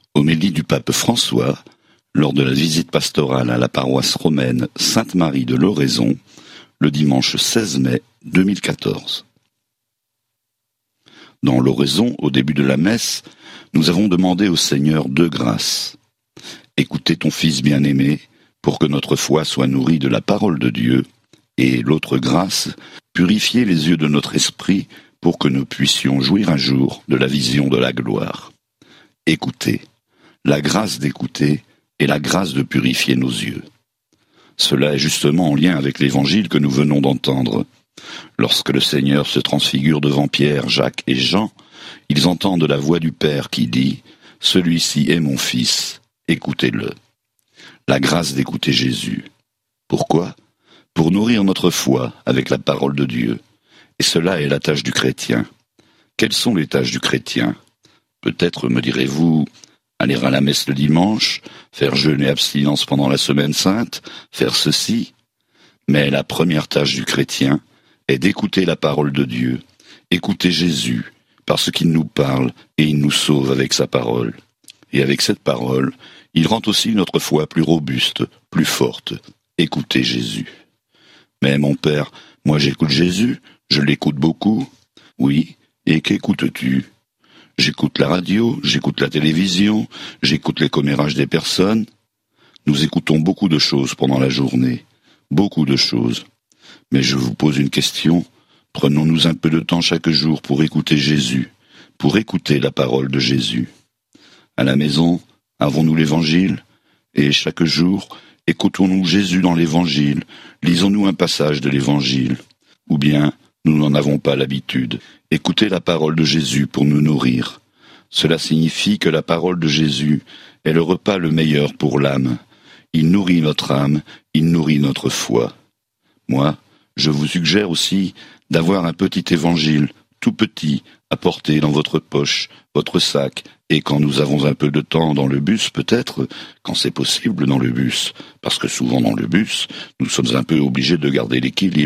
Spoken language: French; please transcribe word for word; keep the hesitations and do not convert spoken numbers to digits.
Homélie du pape François lors de la visite pastorale à la paroisse romaine Sainte-Marie de l'Oraison le dimanche seize mai deux mille quatorze. Dans l'oraison, au début de la messe, nous avons demandé au Seigneur deux grâces. Écouter ton Fils bien-aimé pour que notre foi soit nourrie de la parole de Dieu, et l'autre grâce, purifier les yeux de notre esprit pour que nous puissions jouir un jour de la vision de la gloire. Écouter, la grâce d'écouter et la grâce de purifier nos yeux. Cela est justement en lien avec l'évangile que nous venons d'entendre. Lorsque le Seigneur se transfigure devant Pierre, Jacques et Jean, ils entendent la voix du Père qui dit « Celui-ci est mon Fils, écoutez-le ». La grâce d'écouter Jésus. Pourquoi ? Pour nourrir notre foi avec la parole de Dieu. Et cela est la tâche du chrétien. Quelles sont les tâches du chrétien ? Peut-être me direz-vous, aller à la messe le dimanche, faire jeûne et abstinence pendant la semaine sainte, faire ceci. Mais la première tâche du chrétien est d'écouter la parole de Dieu, écouter Jésus, parce qu'il nous parle et il nous sauve avec sa parole. Et avec cette parole, il rend aussi notre foi plus robuste, plus forte. Écoutez Jésus. Mais mon Père, moi j'écoute Jésus, je l'écoute beaucoup. Oui, et qu'écoutes-tu ? J'écoute la radio, j'écoute la télévision, j'écoute les commérages des personnes. Nous écoutons beaucoup de choses pendant la journée, beaucoup de choses. Mais je vous pose une question, prenons-nous un peu de temps chaque jour pour écouter Jésus, pour écouter la parole de Jésus. À la maison, avons-nous l'évangile ? Et chaque jour, écoutons-nous Jésus dans l'évangile, lisons-nous un passage de l'évangile. Ou bien, nous n'en avons pas l'habitude. Écoutez la parole de Jésus pour nous nourrir. Cela signifie que la parole de Jésus est le repas le meilleur pour l'âme. Il nourrit notre âme, il nourrit notre foi. Moi, je vous suggère aussi d'avoir un petit évangile, tout petit, à porter dans votre poche, votre sac, et quand nous avons un peu de temps dans le bus, peut-être, quand c'est possible dans le bus, parce que souvent dans le bus, nous sommes un peu obligés de garder l'équilibre.